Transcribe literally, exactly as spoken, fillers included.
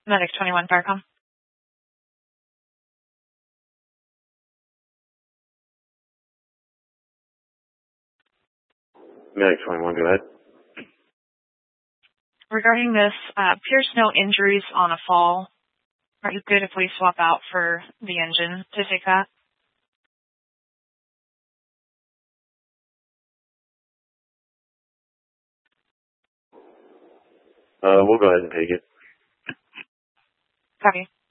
Medic twenty-one, Farcom. Medic twenty-one, go ahead. Regarding this, uh, appears no injuries on a fall. Are you good if we swap out for the engine to take that? Uh, we'll go ahead and take it. Copy.